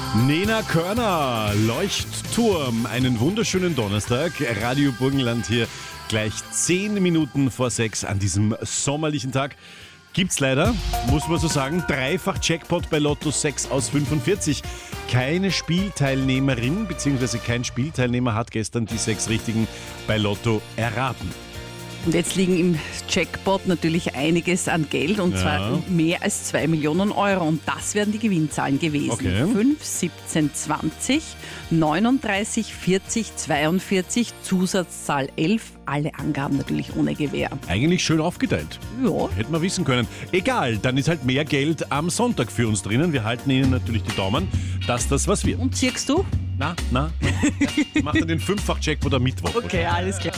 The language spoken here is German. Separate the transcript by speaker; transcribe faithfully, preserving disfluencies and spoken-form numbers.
Speaker 1: Nena Körner, Leuchtturm, einen wunderschönen Donnerstag. Radio Burgenland hier gleich zehn Minuten vor sechs an diesem sommerlichen Tag. Gibt's leider, muss man so sagen, dreifach Jackpot bei Lotto sechs aus fünfundvierzig. Keine Spielteilnehmerin bzw. kein Spielteilnehmer hat gestern die sechs Richtigen bei Lotto erraten.
Speaker 2: Und jetzt liegen im Jackpot natürlich einiges an Geld, und
Speaker 1: Ja.
Speaker 2: zwar mehr als zwei Millionen Euro. Und das wären die Gewinnzahlen gewesen.
Speaker 1: Okay.
Speaker 2: fünf, siebzehn, zwanzig, neununddreißig, vierzig, zweiundvierzig, Zusatzzahl elf, alle Angaben natürlich ohne Gewähr.
Speaker 1: Eigentlich schön aufgeteilt.
Speaker 2: Ja.
Speaker 1: Hätten wir wissen können. Egal, dann ist halt mehr Geld am Sonntag für uns drinnen. Wir halten Ihnen natürlich die Daumen, dass das was wird.
Speaker 2: Und ziehst du?
Speaker 1: Na, na, na. Ja, macht dann den fünffach Jackpot am Mittwoch.
Speaker 2: Okay, alles klar.